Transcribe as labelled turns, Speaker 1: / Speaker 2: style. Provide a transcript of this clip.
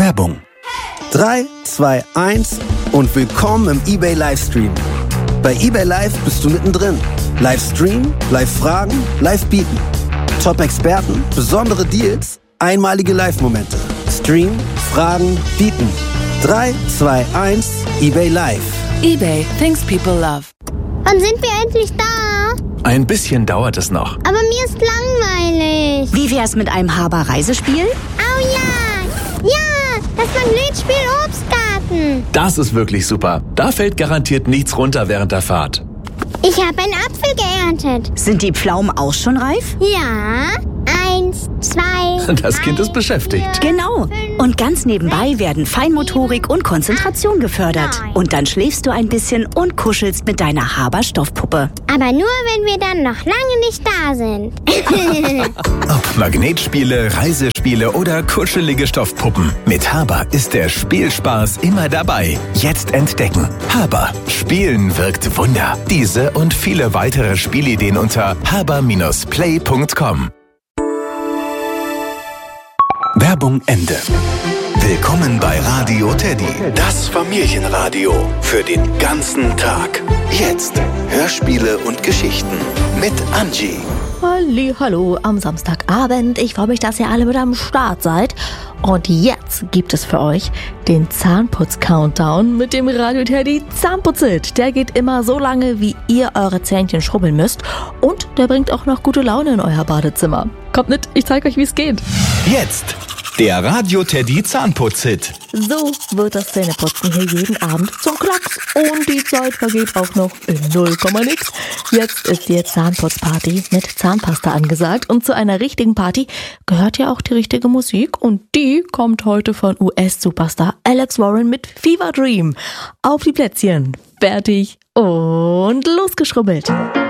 Speaker 1: Werbung. 3, 2, 1 und willkommen im eBay Livestream. Bei eBay Live bist du mittendrin. Livestream, Live-Fragen, Live-Bieten. Top-Experten, besondere Deals, einmalige Live-Momente. Stream, Fragen, Bieten. 3, 2, 1, eBay Live.
Speaker 2: eBay, things people love.
Speaker 3: Wann sind wir endlich da?
Speaker 4: Ein bisschen dauert es noch.
Speaker 3: Aber mir ist langweilig.
Speaker 5: Wie wär's mit einem Haber-Reisespiel?
Speaker 3: Oh ja! Ja! Das Magnetspiel Obstgarten.
Speaker 4: Das ist wirklich super. Da fällt garantiert nichts runter während der Fahrt.
Speaker 3: Ich habe einen Apfel geerntet.
Speaker 5: Sind die Pflaumen auch schon reif?
Speaker 3: Ja. 1, 2.
Speaker 4: Das Kind ist beschäftigt.
Speaker 5: Genau. Und ganz nebenbei werden Feinmotorik und Konzentration gefördert. Und dann schläfst du ein bisschen und kuschelst mit deiner Haber-Stoffpuppe.
Speaker 3: Aber nur, wenn wir dann noch lange nicht da sind.
Speaker 6: Ob Magnetspiele, Reisespiele oder kuschelige Stoffpuppen. Mit Haber ist der Spielspaß immer dabei. Jetzt entdecken. Haber. Spielen wirkt Wunder. Diese und viele weitere Spielideen unter haber-play.com.
Speaker 1: Werbung Ende.
Speaker 6: Willkommen bei Radio Teddy, das Familienradio für den ganzen Tag. Jetzt Hörspiele und Geschichten mit Angie.
Speaker 7: Hallo am Samstagabend. Ich freue mich, dass ihr alle mit am Start seid. Und jetzt gibt es für euch den Zahnputz-Countdown mit dem Radio Teddy Zahnputzit. Der geht immer so lange, wie ihr eure Zähnchen schrubbeln müsst. Und der bringt auch noch gute Laune in euer Badezimmer. Kommt mit, ich zeige euch, wie es geht.
Speaker 6: Jetzt der Radio Teddy Zahnputzhit.
Speaker 7: So wird das Zähneputzen hier jeden Abend zum Klacks. Und die Zeit vergeht auch noch in 0, nix. Jetzt ist die Zahnputzparty mit Zahnpasta angesagt. Und zu einer richtigen Party gehört ja auch die richtige Musik. Und die kommt heute von US-Superstar Alex Warren mit Fever Dream. Auf die Plätzchen. Fertig und losgeschrubbelt.